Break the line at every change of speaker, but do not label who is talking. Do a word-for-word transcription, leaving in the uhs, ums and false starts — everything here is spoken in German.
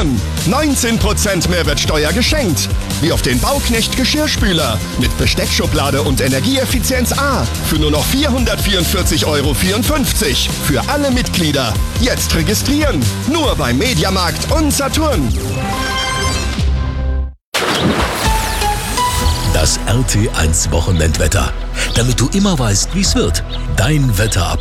Saturn. neunzehn Prozent Mehrwertsteuer geschenkt. Wie auf den Bauknecht Geschirrspüler mit Besteckschublade und Energieeffizienz A für nur noch vierhundertvierundvierzig Euro vierundfünfzig. Für alle Mitglieder. Jetzt registrieren. Nur bei Mediamarkt und Saturn.
Das R T eins Wochenendwetter. Damit du immer weißt, wie es wird. Dein Wetter